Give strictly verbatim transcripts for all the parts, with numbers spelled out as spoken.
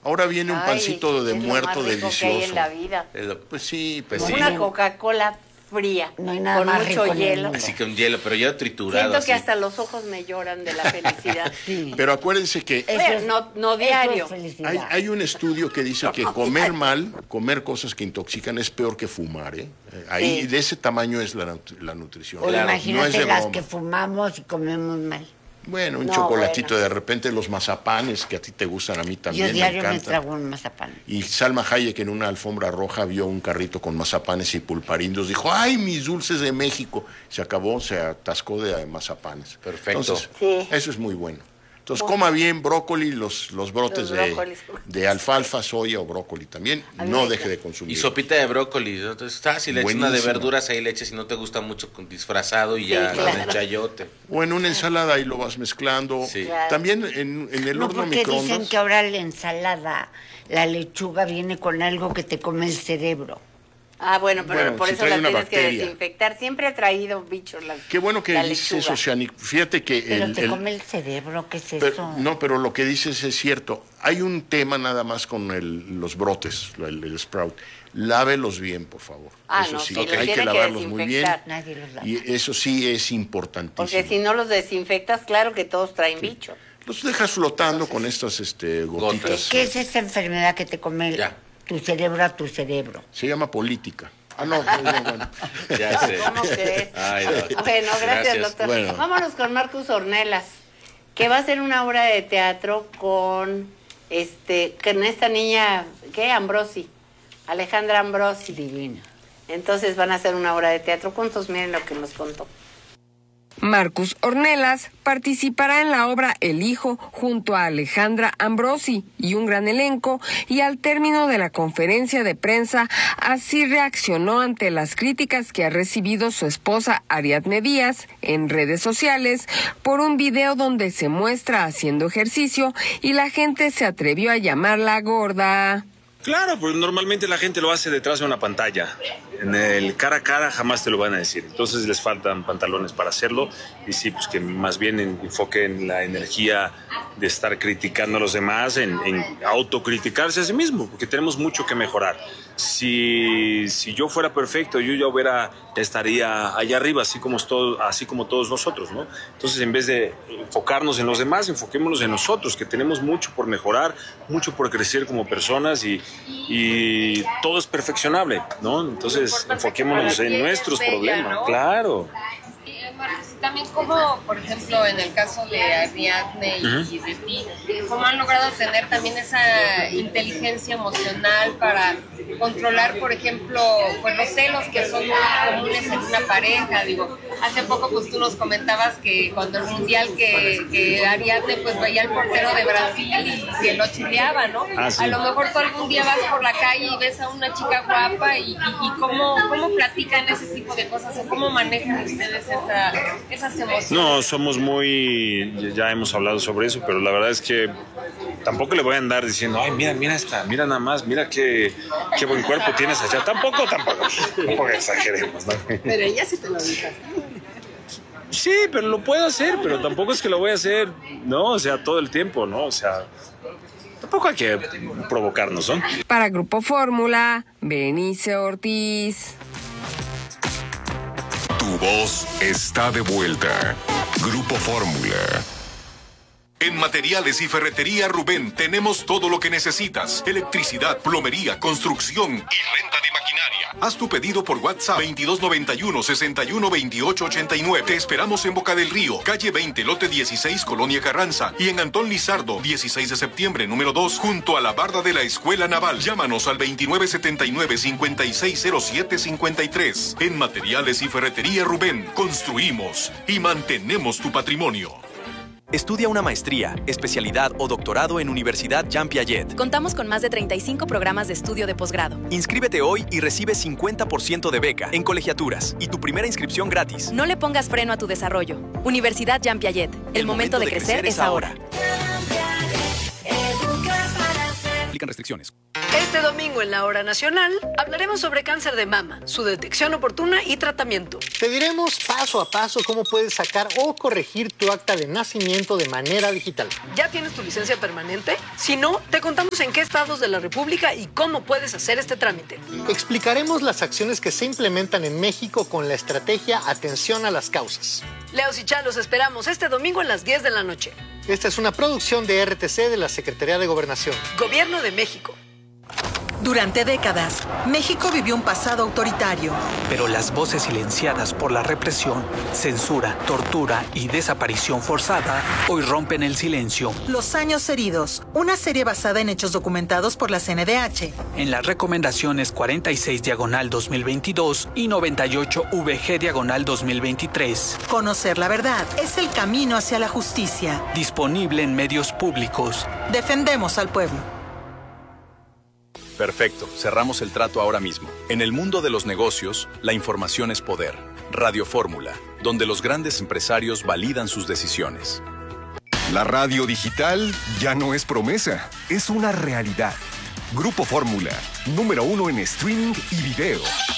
Ahora viene un Ay, pancito de es lo muerto más rico delicioso. que hay en la vida. Pues sí, pues Con sí. una Coca-Cola fría, no hay nada con más mucho rico en el hielo. mundo. Así con hielo, pero ya triturado. Siento que así. hasta los ojos me lloran de la felicidad. Sí. Pero acuérdense que Eso Bueno, es- no, no eso diario. es felicidad. hay, hay un estudio que dice que comer mal, comer cosas que intoxican es peor que fumar, ¿eh? Eh, Ahí Sí. de ese tamaño es la, nut- la nutrición. O Claro, imagínate no es de las broma. que fumamos y comemos mal. Bueno, un No, chocolatito, bueno. de repente los mazapanes que a ti te gustan, a mí también Yo me diario me encantan. trago un mazapán. Y Salma Hayek en una alfombra roja vio un carrito con mazapanes y pulparindos. Dijo, ¡ay, mis dulces de México! Se acabó, se atascó de mazapanes. Perfecto. Entonces, Sí. eso es muy bueno. Entonces, coma bien brócoli, los, los brotes Los de, brócolis. de alfalfa, soya o brócoli también. A mí No me deje de Y consumir. sopita de brócoli, ¿no? Entonces está, si le echas una de Buenísimo. verduras ahí le echas si no te gusta mucho con disfrazado y Sí, ya claro. con el chayote. O en una ensalada y lo vas mezclando. Sí. Claro. También en, en el No, horno porque dicen microondas. que ahora la ensalada, la lechuga viene con algo que te come el cerebro. Ah, bueno, pero Bueno, por si eso trae la una tienes que bacteria. desinfectar. Siempre ha traído bichos la Qué bueno que la dices lechuga. eso, Shani. Fíjate que Pero el, te el- come el cerebro, ¿qué es Pero- eso? no, pero lo que dices es cierto. Hay un tema nada más con el- los brotes, el, el sprout. Lávelos bien, por favor. Ah, eso no, sí, sí, los hay tiene que que lavarlos muy bien. desinfectar. Nadie los lava. Y eso sí es importantísimo. Porque si no los desinfectas, claro que todos traen bichos. Los dejas flotando con estas este, gotitas. Gotas. ¿Qué es esa enfermedad que te come Ya. tu cerebro a tu cerebro? Se llama política. Ah, no, no, no, bueno. Ya sé. ¿Cómo crees? Ay, no. Bueno, gracias, Gracias. doctor. Bueno. Vámonos con Marcus Ornelas, que va a hacer una obra de teatro con este, con esta niña, ¿qué? Ambrosi, Alejandra Ambrosi. Divina. Entonces van a hacer una obra de teatro juntos, miren lo que nos contó. Marcus Ornelas participará en la obra El Hijo junto a Alejandra Ambrosi y un gran elenco, y al término de la conferencia de prensa así reaccionó ante las críticas que ha recibido su esposa Ariadne Díaz en redes sociales por un video donde se muestra haciendo ejercicio y la gente se atrevió a llamarla gorda. Claro, pues normalmente la gente lo hace detrás de una pantalla. En el cara a cara jamás te lo van a decir. Entonces les faltan pantalones para hacerlo. Y sí, pues que más bien enfoquen la energía de estar criticando a los demás en, en autocriticarse a sí mismo, porque tenemos mucho que mejorar. Si, si yo fuera perfecto, yo ya hubiera, estaría allá arriba, así como, todo, así como todos nosotros, ¿no? Entonces, en vez de enfocarnos en los demás, enfoquémonos en nosotros, que tenemos mucho por mejorar, mucho por crecer como personas y, y todo es perfeccionable, ¿no? Entonces, enfoquémonos en nuestros problemas. Claro. Marcos, y también como, por ejemplo, en el caso de Ariadne y, Uh-huh. y de ti, cómo han logrado tener también esa inteligencia emocional para controlar, por ejemplo, pues los celos que son muy comunes en una pareja. Digo, hace poco pues tú nos comentabas que cuando el mundial que, que Ariadne pues veía al portero de Brasil y se lo chileaba, ¿no? Ah, sí. A lo mejor tú algún día vas por la calle y ves a una chica guapa y, y, y cómo, cómo platican ese tipo de cosas o cómo manejan ustedes esa, esas emociones. No, somos muy, ya hemos hablado sobre eso, pero la verdad es que tampoco le voy a andar diciendo, ay, mira, mira esta, mira nada más, mira qué, qué buen cuerpo tienes allá. Tampoco, tampoco, tampoco exageremos, ¿no? Pero ella sí te lo dijo. Sí, pero lo puedo hacer, pero tampoco es que lo voy a hacer, ¿no? O sea, todo el tiempo, ¿no? O sea, tampoco hay que provocarnos, ¿no? Para Grupo Fórmula, Benice Ortiz. Tu voz está de vuelta. Grupo Fórmula. En Materiales y Ferretería Rubén tenemos todo lo que necesitas. Electricidad, plomería, construcción y renta de maquinaria. Haz tu pedido por WhatsApp veintidós noventa y uno, sesenta y uno, veintiocho ochenta y nueve. Te esperamos en Boca del Río, calle veinte, lote dieciséis, Colonia Carranza. Y en Antón Lizardo, dieciséis de septiembre, número dos, junto a la barda de la Escuela Naval. Llámanos al veintinueve setenta y nueve, cincuenta y seis cero siete cincuenta y tres. En Materiales y Ferretería Rubén, construimos y mantenemos tu patrimonio. Estudia una maestría, especialidad o doctorado en Universidad Jean Piaget. Contamos con más de treinta y cinco programas de estudio de posgrado. Inscríbete hoy y recibe cincuenta por ciento de beca en colegiaturas y tu primera inscripción gratis. No le pongas freno a tu desarrollo. Universidad Jean Piaget. El, El momento, momento de, de crecer, crecer es ahora. Aplican restricciones. Este domingo en la Hora Nacional hablaremos sobre cáncer de mama, su detección oportuna y tratamiento. Te diremos paso a paso cómo puedes sacar o corregir tu acta de nacimiento de manera digital. ¿Ya tienes tu licencia permanente? Si no, te contamos en qué estados de la República y cómo puedes hacer este trámite. Explicaremos las acciones que se implementan en México con la estrategia Atención a las Causas. Leos y Chá, los esperamos este domingo a las diez de la noche. Esta es una producción de R T C de la Secretaría de Gobernación. Gobierno de México. Durante décadas, México vivió un pasado autoritario. Pero las voces silenciadas por la represión, censura, tortura y desaparición forzada hoy rompen el silencio. Los años heridos, una serie basada en hechos documentados por la C N D H. En las recomendaciones cuarenta y seis diagonal dos mil veintidós y noventa y ocho V G diagonal dos mil veintitrés. Conocer la verdad es el camino hacia la justicia. Disponible en medios públicos. Defendemos al pueblo. Perfecto, cerramos el trato ahora mismo. En el mundo de los negocios, la información es poder. Radio Fórmula, donde los grandes empresarios validan sus decisiones. La radio digital ya no es promesa, es una realidad. Grupo Fórmula, número uno en streaming y video.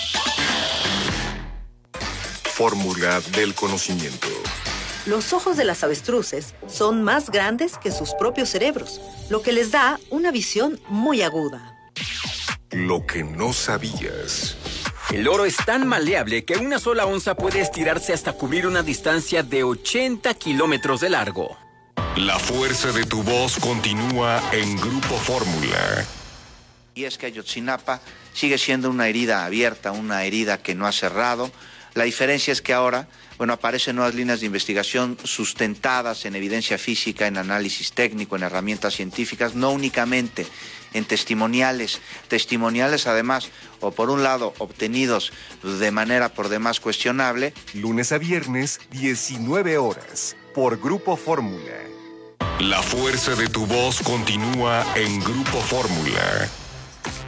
Fórmula del conocimiento. Los ojos de las avestruces son más grandes que sus propios cerebros, lo que les da una visión muy aguda. Lo que no sabías. El oro es tan maleable que una sola onza puede estirarse hasta cubrir una distancia de ochenta kilómetros de largo. La fuerza de tu voz continúa en Grupo Fórmula. Y es que Ayotzinapa sigue siendo una herida abierta, una herida que no ha cerrado. La diferencia es que ahora, bueno, aparecen nuevas líneas de investigación sustentadas en evidencia física, en análisis técnico, en herramientas científicas, no únicamente en testimoniales, testimoniales además, o por un lado, obtenidos de manera por demás cuestionable. Lunes a viernes, diecinueve horas, por Grupo Fórmula. La fuerza de tu voz continúa en Grupo Fórmula.